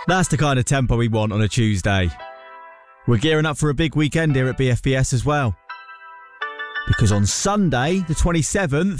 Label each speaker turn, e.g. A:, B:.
A: That's the kind of tempo we want on a Tuesday. We're gearing up for a big weekend here at BFBS as well. Because on Sunday, the 27th,